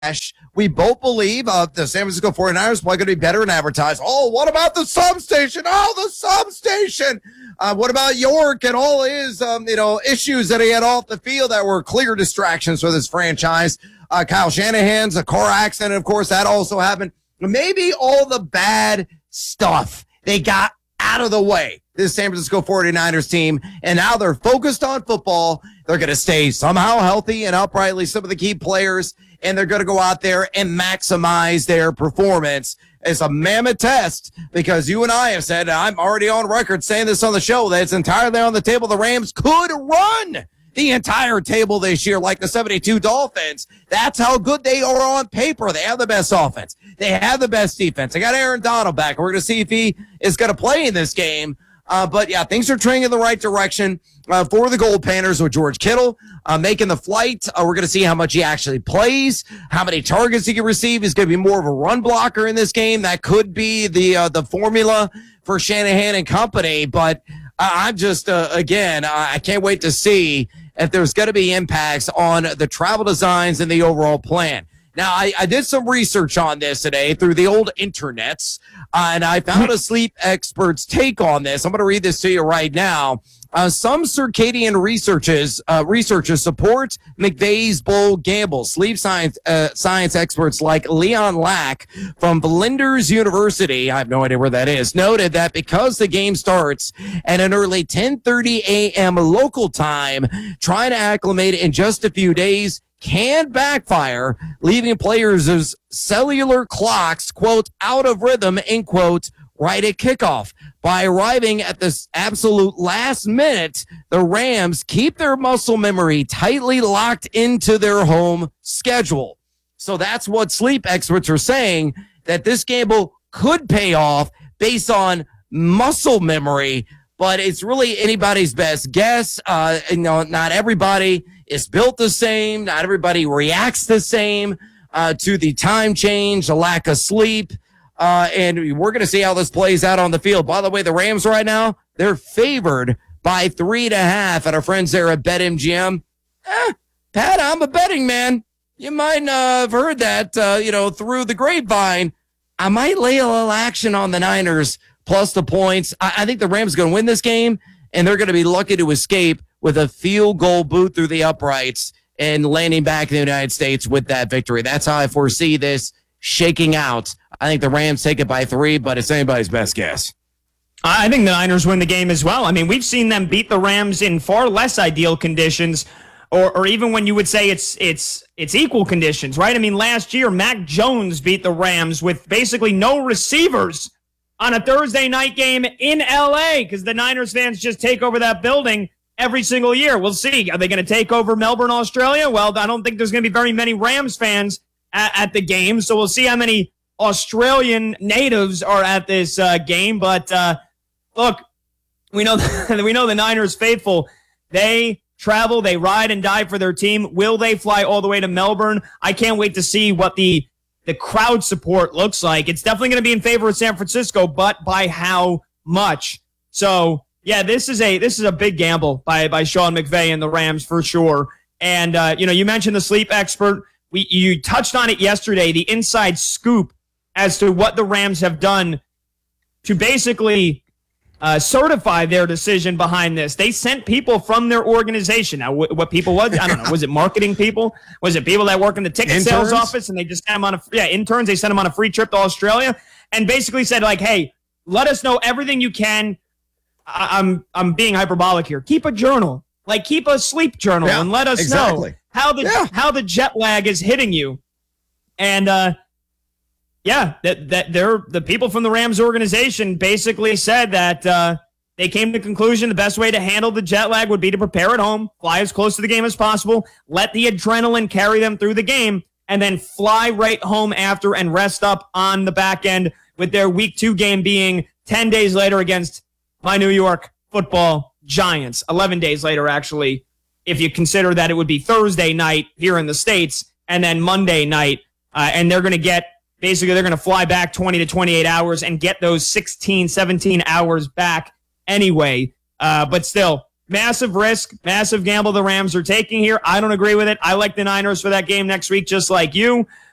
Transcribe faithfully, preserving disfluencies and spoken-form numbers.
We both believe uh, the San Francisco forty-niners are going to be better and advertised. Oh, what about the substation? Oh, the substation. Uh, what about York and all his, um, you know, issues that he had off the field that were clear distractions with his franchise? Uh, Kyle Shanahan's a car accident, of course, that also happened. Maybe all the bad stuff they got out of the way, this San Francisco forty-niners team, and now they're focused on football. They're going to stay somehow healthy and uprightly, some of the key players, and they're going to go out there and maximize their performance. It's a mammoth test because you and I have said, I'm already on record saying this on the show, that it's entirely on the table. The Rams could run the entire table this year like the seventy-two Dolphins. That's how good they are on paper. They have the best offense. They have the best defense. They got Aaron Donald back. We're going to see if he is going to play in this game. Uh, but, yeah, things are trending in the right direction uh, for the Gold Panthers with George Kittle uh, making the flight. Uh, we're going to see how much he actually plays, how many targets he can receive. He's going to be more of a run blocker in this game. That could be the uh, the formula for Shanahan and company. But uh, I'm just, uh, again, I can't wait to see if there's going to be impacts on the travel designs and the overall plan. Now, I, I did some research on this today through the old internets, uh, and I found a sleep expert's take on this. I'm going to read this to you right now. Uh, some circadian researchers uh, researchers support McVay's bold gamble. Sleep science uh, science experts like Leon Lack from Flinders University, I have no idea where that is, noted that because the game starts at an early ten thirty a.m. local time, trying to acclimate in just a few days can backfire, leaving players' cellular clocks, quote, out of rhythm, end quote, right at kickoff. By arriving at this absolute last minute, the Rams keep their muscle memory tightly locked into their home schedule. So that's what sleep experts are saying, that this gamble could pay off based on muscle memory, but it's really anybody's best guess. Uh, you know, not everybody is built the same. Not everybody reacts the same uh, to the time change, the lack of sleep. Uh, and we're going to see how this plays out on the field. By the way, the Rams right now, they're favored by three and a half at our friends there at BetMGM. Eh, Pat, I'm a betting man. You might uh, have heard that, uh, you know, through the grapevine. I might lay a little action on the Niners plus the points. I, I think the Rams are going to win this game, and they're going to be lucky to escape with a field goal boot through the uprights and landing back in the United States with that victory. That's how I foresee this shaking out. I think the Rams take it by three, but it's anybody's best guess. I think the Niners win the game as well. I mean, we've seen them beat the Rams in far less ideal conditions, or or even when you would say it's it's it's equal conditions, right? I mean, last year, Mac Jones beat the Rams with basically no receivers on a Thursday night game in L A because the Niners fans just take over that building every single year. We'll see. Are they going to take over Melbourne, Australia? Well, I don't think there's going to be very many Rams fans at, at the game, so we'll see how many Australian natives are at this uh, game. But uh, look, we know we know the Niners faithful. They travel, they ride and die for their team. Will they fly all the way to Melbourne? I can't wait to see what the the crowd support looks like. It's definitely going to be in favor of San Francisco, but by how much? So yeah, this is a this is a big gamble by by Sean McVay and the Rams for sure. And uh, you know, you mentioned the sleep expert. We you touched on it yesterday. The inside scoop as to what the Rams have done to basically uh, certify their decision behind this. They sent people from their organization. Now, wh- what people was, I don't know, was it marketing people? Was it people that work in the ticket interns? Sales office and they just sent them on a, yeah, interns, they sent them on a free trip to Australia and basically said like, hey, let us know everything you can. I- I'm, I'm being hyperbolic here. Keep a journal, like keep a sleep journal yeah, and let us exactly. know how the, yeah. how the jet lag is hitting you. And, uh, Yeah, that that they're the people from the Rams organization basically said that uh, they came to the conclusion the best way to handle the jet lag would be to prepare at home, fly as close to the game as possible, let the adrenaline carry them through the game, and then fly right home after and rest up on the back end with their week two game being ten days later against my New York Football Giants. eleven days later, actually, if you consider that it would be Thursday night here in the States and then Monday night, uh, and they're going to get Basically, they're going to fly back twenty to twenty-eight hours and get those sixteen, seventeen hours back anyway. Uh, but still, massive risk, massive gamble the Rams are taking here. I don't agree with it. I like the Niners for that game next week, just like you.